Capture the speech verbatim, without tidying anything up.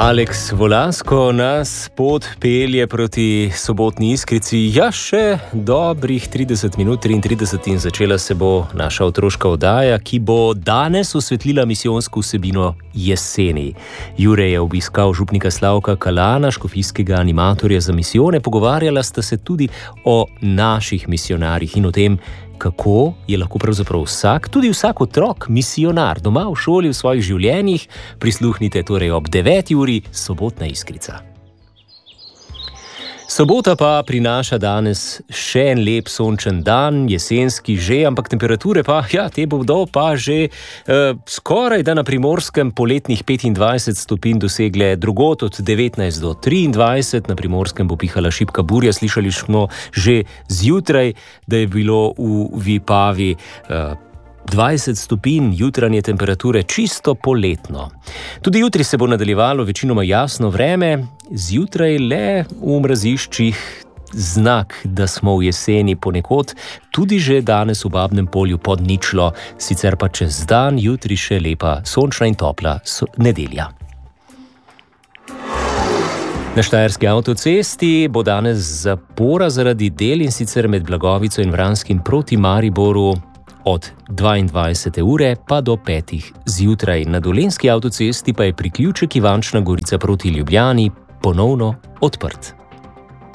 Aleks Volasko nas pot pelje proti sobotni Iskrici. Ja, še dobrih trideset minut, triintrideset in začela se bo naša otroška oddaja, ki bo danes osvetlila misijonsko vsebino jeseni. Jure je obiskal župnika Slavka Kalana, škofijskega animatorja za misijone. Pogovarjala sta se tudi o naših misijonarjih in o tem, kako je lahko pravzaprav vsak, tudi vsak otrok, misijonar doma, v šoli, v svojih življenjih. Prisluhnite torej ob deveti uri, sobotna Iskrica. Sobota pa prinaša danes še en lep sončen dan, jesenski že, ampak temperature pa, ja, te bodo pa že eh, skoraj da na Primorskem poletnih petindvajset stopinj dosegle, drugod od devetnajst do triindvajset, na Primorskem bo pihala šibka burja. Slišali smo že zjutraj, da je bilo v Vipavi eh, dvajset stopinj jutranje temperature, čisto poletno. Tudi jutri se bo nadaljevalo večinoma jasno vreme, zjutraj le v mraziščih znak, da smo v jeseni ponekod, tudi že danes v Babnem Polju pod ničlo, sicer pa čez dan jutri še lepa sončna in topla so nedelja. Na štajerski avtocesti bo danes zapora zaradi del, in sicer med Blagovico in Vranskim proti Mariboru od dvaindvajsete ure pa do petih zjutraj. Na Dolenjski avtocesti pa je priključek Ivančna Gorica proti Ljubljani ponovno odprt.